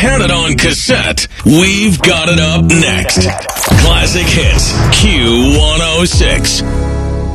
had it on cassette, we've got it up next. Classic Hits Q106.